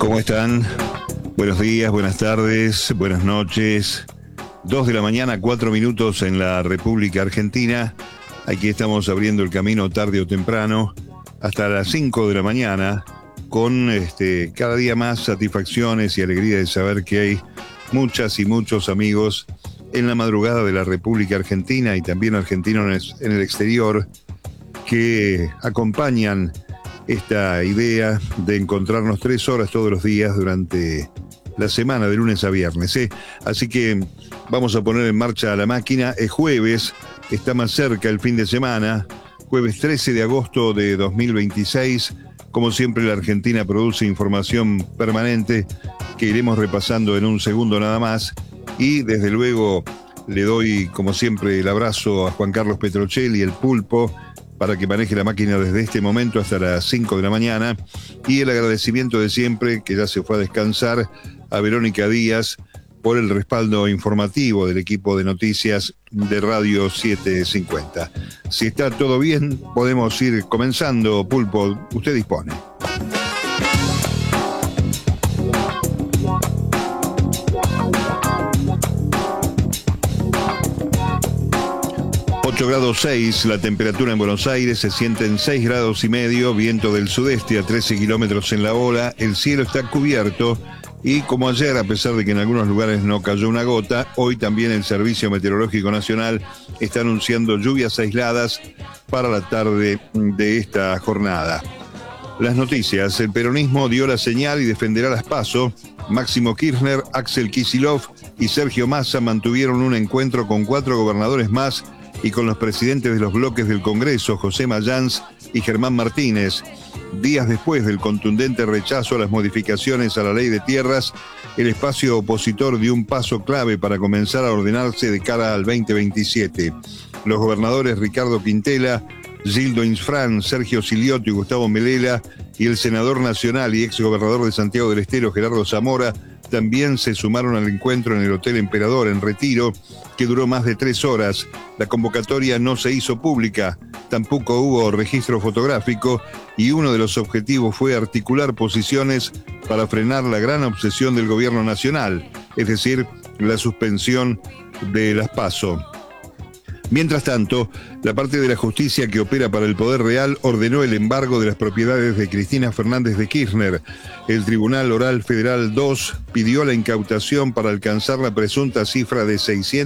¿Cómo están? Buenos días, buenas tardes, buenas noches. 2 de la mañana, 4 minutos en la República Argentina. Aquí estamos abriendo el camino tarde o temprano hasta las 5 de la mañana con cada día más satisfacciones y alegría de saber que hay muchas y muchos amigos en la madrugada de la República Argentina y también argentinos en el exterior que acompañan esta idea de encontrarnos 3 horas todos los días durante la semana, de lunes a viernes. Así que vamos a poner en marcha la máquina. Es jueves, está más cerca el fin de semana, jueves 13 de agosto de 2026. Como siempre, la Argentina produce información permanente que iremos repasando en un segundo nada más. Y desde luego le doy, como siempre, el abrazo a Juan Carlos Petrocelli, el Pulpo, para que maneje la máquina desde este momento hasta las 5 de la mañana. Y el agradecimiento de siempre, que ya se fue a descansar, a Verónica Díaz por el respaldo informativo del equipo de noticias de Radio 750. Si está todo bien, podemos ir comenzando. Pulpo, usted dispone. 8 grados 6, la temperatura en Buenos Aires, se sienten 6 grados y medio, viento del sudeste a 13 kilómetros en la hora, el cielo está cubierto y como ayer, a pesar de que en algunos lugares no cayó una gota, hoy también el Servicio Meteorológico Nacional está anunciando lluvias aisladas para la tarde de esta jornada. Las noticias: el peronismo dio la señal y defenderá las PASO. Máximo Kirchner, Axel Kicillof y Sergio Massa mantuvieron un encuentro con 4 gobernadores más y con los presidentes de los bloques del Congreso, José Mayans y Germán Martínez. Días después del contundente rechazo a las modificaciones a la ley de tierras, el espacio opositor dio un paso clave para comenzar a ordenarse de cara al 2027. Los gobernadores Ricardo Quintela, Gildo Insfrán, Sergio Silioto y Gustavo Melela y el senador nacional y exgobernador de Santiago del Estero, Gerardo Zamora, también se sumaron al encuentro en el Hotel Emperador, en Retiro, que duró más de 3 horas. La convocatoria no se hizo pública, tampoco hubo registro fotográfico y uno de los objetivos fue articular posiciones para frenar la gran obsesión del gobierno nacional, es decir, la suspensión de las PASO. Mientras tanto, la parte de la justicia que opera para el Poder Real ordenó el embargo de las propiedades de Cristina Fernández de Kirchner. El Tribunal Oral Federal 2 pidió la incautación para alcanzar la presunta cifra de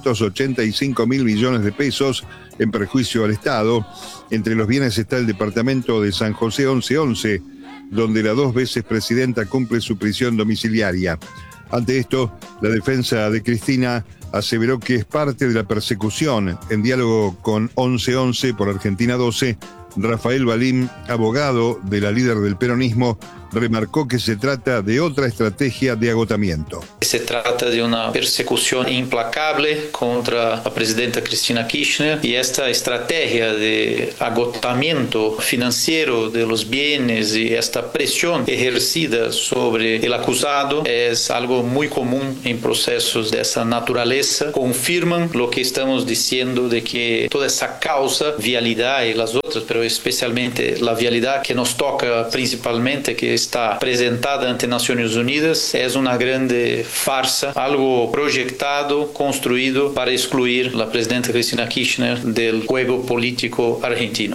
685 mil millones de pesos en perjuicio al Estado. Entre los bienes está el departamento de San José 1111, donde la 2 veces presidenta cumple su prisión domiciliaria. Ante esto, la defensa de Cristina aseveró que es parte de la persecución. En diálogo con 1111 por Argentina 12, Rafael Balín, abogado de la líder del peronismo, remarcó que se trata de otra estrategia de agotamiento. Se trata de una persecución implacable contra la presidenta Cristina Kirchner y esta estrategia de agotamiento financiero de los bienes y esta presión ejercida sobre el acusado es algo muy común en procesos de esa naturaleza. Confirman lo que estamos diciendo de que toda esa causa, vialidad y las otras, pero especialmente la vialidad que nos toca principalmente, que está presentada ante Naciones Unidas, es una grande farsa, algo proyectado, construido para excluir la presidenta Cristina Kirchner del juego político argentino.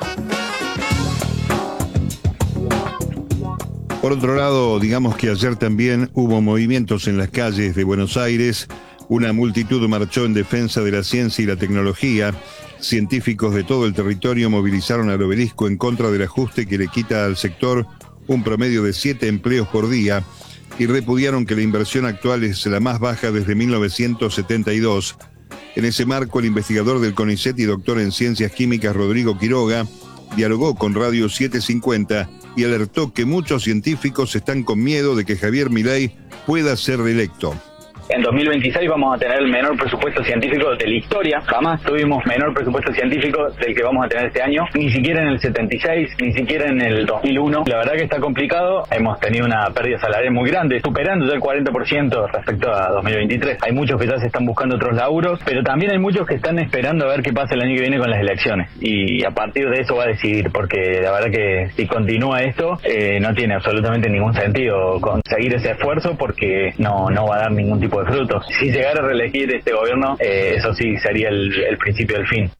Por otro lado, digamos que ayer también hubo movimientos en las calles de Buenos Aires. Una multitud marchó en defensa de la ciencia y la tecnología. Científicos de todo el territorio movilizaron al obelisco en contra del ajuste que le quita al sector un promedio de 7 empleos por día y repudiaron que la inversión actual es la más baja desde 1972. En ese marco, el investigador del CONICET y doctor en ciencias químicas Rodrigo Quiroga dialogó con Radio 750 y alertó que muchos científicos están con miedo de que Javier Milei pueda ser reelecto. En 2026 vamos a tener el menor presupuesto científico de la historia. Jamás tuvimos menor presupuesto científico del que vamos a tener este año. Ni siquiera en el 76, ni siquiera en el 2001. La verdad que está complicado. Hemos tenido una pérdida salarial muy grande, superando ya el 40% respecto a 2023. Hay muchos que ya se están buscando otros laburos, pero también hay muchos que están esperando a ver qué pasa el año que viene con las elecciones. Y a partir de eso va a decidir, porque la verdad que si continúa esto, no tiene absolutamente ningún sentido conseguir ese esfuerzo, porque no va a dar ningún tipo de frutos. Si llegara a reelegir este gobierno, eso sí sería el principio del fin.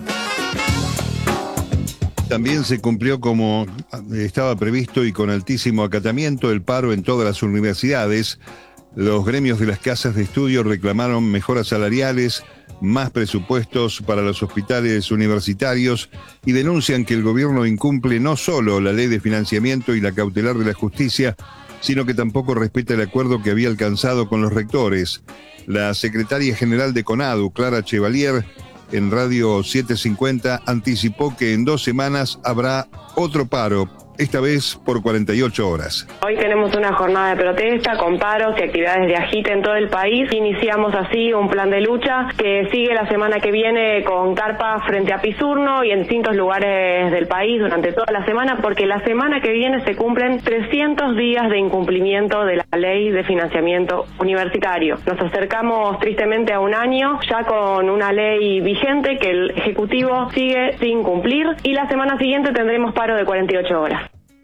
También se cumplió como estaba previsto y con altísimo acatamiento el paro en todas las universidades. Los gremios de las casas de estudio reclamaron mejoras salariales, más presupuestos para los hospitales universitarios y denuncian que el gobierno incumple no solo la ley de financiamiento y la cautelar de la justicia, sino que tampoco respeta el acuerdo que había alcanzado con los rectores. La secretaria general de CONADU, Clara Chevalier, en Radio 750 anticipó que en 2 semanas habrá otro paro, esta vez por 48 horas. Hoy tenemos una jornada de protesta con paros y actividades de agite en todo el país. Iniciamos así un plan de lucha que sigue la semana que viene con carpa frente a Pisurno y en distintos lugares del país durante toda la semana, porque la semana que viene se cumplen 300 días de incumplimiento de la ley de financiamiento universitario. Nos acercamos tristemente a un año ya con una ley vigente que el Ejecutivo sigue sin cumplir, y la semana siguiente tendremos paro de 48 horas.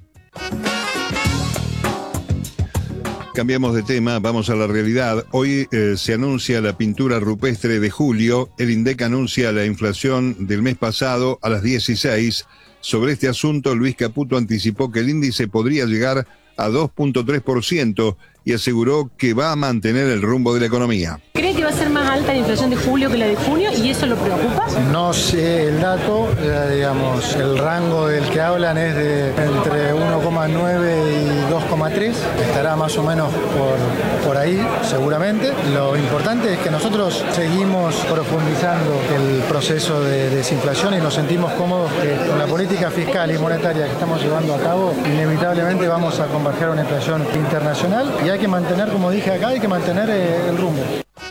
Cambiamos de tema, vamos a la realidad. Hoy se anuncia la pintura rupestre de julio. El INDEC anuncia la inflación del mes pasado a las 16. Sobre este asunto, Luis Caputo anticipó que el índice podría llegar a 2.3% y aseguró que va a mantener el rumbo de la economía. ¿Cree que va a ser más alta la inflación de julio que la de junio y eso lo preocupa? No sé el dato, digamos, el rango del que hablan es de entre 1,9 y 2,3, estará más o menos por ahí seguramente. Lo importante es que nosotros seguimos profundizando el proceso de desinflación y nos sentimos cómodos que con la política fiscal y monetaria que estamos llevando a cabo, inevitablemente vamos a converger a una inflación internacional y hay que mantener, como dije acá, hay que mantener el rumbo.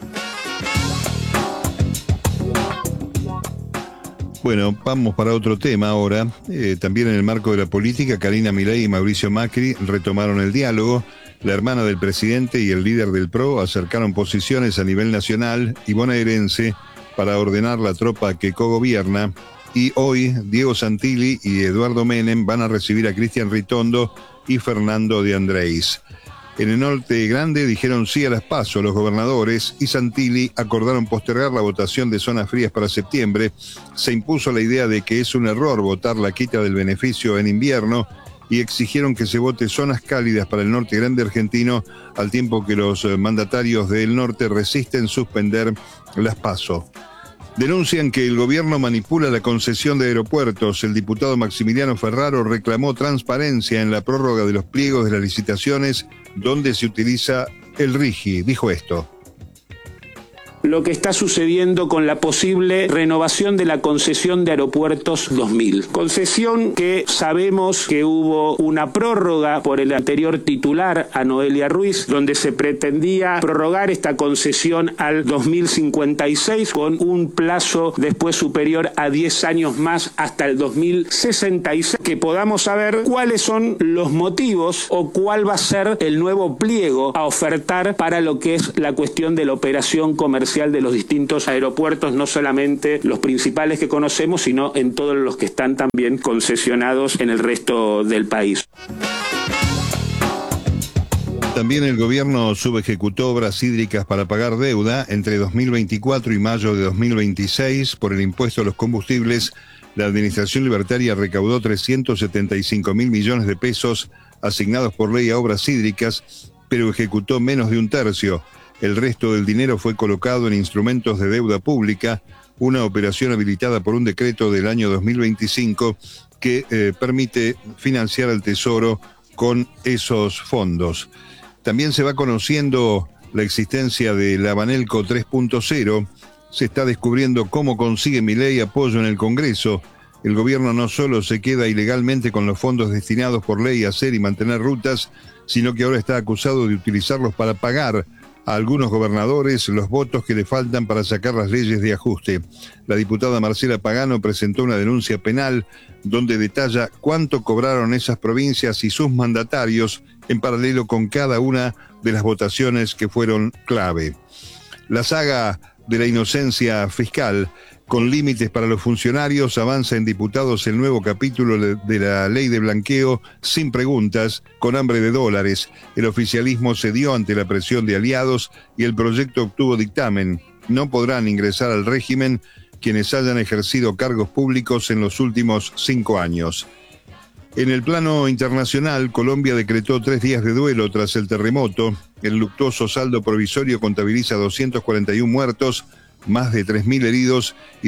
Bueno, vamos para otro tema ahora. También en el marco de la política, Karina Milei y Mauricio Macri retomaron el diálogo. La hermana del presidente y el líder del PRO acercaron posiciones a nivel nacional y bonaerense para ordenar la tropa que cogobierna. Y hoy, Diego Santilli y Eduardo Menem van a recibir a Cristian Ritondo y Fernando de Andrés. En el Norte Grande dijeron sí a las PASO los gobernadores y Santilli acordaron postergar la votación de zonas frías para septiembre. Se impuso la idea de que es un error votar la quita del beneficio en invierno y exigieron que se vote zonas cálidas para el Norte Grande argentino, al tiempo que los mandatarios del norte resisten suspender las PASO. Denuncian que el gobierno manipula la concesión de aeropuertos. El diputado Maximiliano Ferraro reclamó transparencia en la prórroga de los pliegos de las licitaciones donde se utiliza el RIGI. Dijo esto. Lo que está sucediendo con la posible renovación de la concesión de Aeropuertos 2000. Concesión que sabemos que hubo una prórroga por el anterior titular, a Noelia Ruiz, donde se pretendía prorrogar esta concesión al 2056 con un plazo después superior a 10 años más hasta el 2066. Que podamos saber cuáles son los motivos o cuál va a ser el nuevo pliego a ofertar para lo que es la cuestión de la operación comercial de los distintos aeropuertos, no solamente los principales que conocemos, sino en todos los que están también concesionados en el resto del país. También el gobierno subejecutó obras hídricas para pagar deuda entre 2024 y mayo de 2026 por el impuesto a los combustibles. La administración libertaria recaudó 375.000 millones de pesos asignados por ley a obras hídricas, pero ejecutó menos de un tercio. El resto del dinero fue colocado en instrumentos de deuda pública, una operación habilitada por un decreto del año 2025 que permite financiar al Tesoro con esos fondos. También se va conociendo la existencia de la Banelco 3.0. Se está descubriendo cómo consigue Milei apoyo en el Congreso. El gobierno no solo se queda ilegalmente con los fondos destinados por ley a hacer y mantener rutas, sino que ahora está acusado de utilizarlos para pagar a algunos gobernadores los votos que le faltan para sacar las leyes de ajuste. La diputada Marcela Pagano presentó una denuncia penal donde detalla cuánto cobraron esas provincias y sus mandatarios en paralelo con cada una de las votaciones que fueron clave. La saga de la inocencia fiscal con límites para los funcionarios avanza en diputados el nuevo capítulo de la ley de blanqueo sin preguntas, con hambre de dólares. El oficialismo cedió ante la presión de aliados y el proyecto obtuvo dictamen. No podrán ingresar al régimen quienes hayan ejercido cargos públicos en los últimos 5 años. En el plano internacional, Colombia decretó 3 días de duelo tras el terremoto. El luctuoso saldo provisorio contabiliza 241 muertos, más de 3.000 heridos y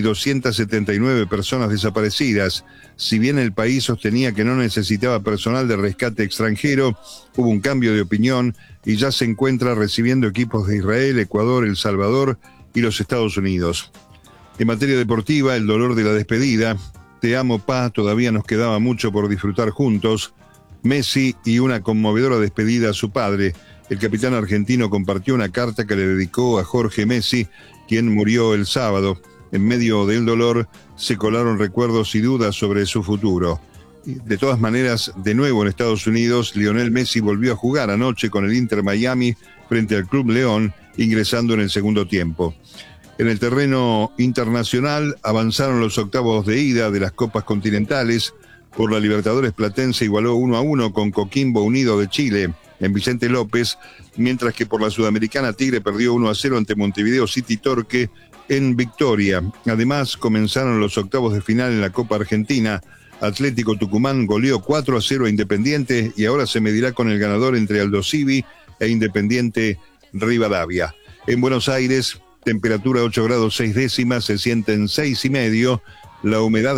279 personas desaparecidas. Si bien el país sostenía que no necesitaba personal de rescate extranjero, hubo un cambio de opinión y ya se encuentra recibiendo equipos de Israel, Ecuador, El Salvador y los Estados Unidos. En materia deportiva, el dolor de la despedida. Te amo, Pa, todavía nos quedaba mucho por disfrutar juntos. Messi y una conmovedora despedida a su padre. El capitán argentino compartió una carta que le dedicó a Jorge Messi, quien murió el sábado. En medio del dolor se colaron recuerdos y dudas sobre su futuro. De todas maneras, de nuevo en Estados Unidos, Lionel Messi volvió a jugar anoche con el Inter Miami frente al Club León, ingresando en el segundo tiempo. En el terreno internacional avanzaron los octavos de ida de las Copas Continentales. Por la Libertadores, Platense igualó 1-1 con Coquimbo Unido de Chile en Vicente López, mientras que por la Sudamericana Tigre perdió 1-0 ante Montevideo City Torque en Victoria. Además, comenzaron los octavos de final en la Copa Argentina. Atlético Tucumán goleó 4-0 a Independiente y ahora se medirá con el ganador entre Aldo Civi e Independiente Rivadavia. En Buenos Aires, temperatura 8 grados 6 décimas, se sienten 6,5, la humedad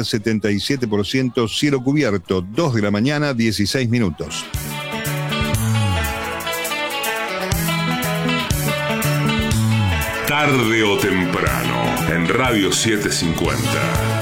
77%, cielo cubierto, 2 de la mañana, 16 minutos. Tarde o temprano, en Radio 750.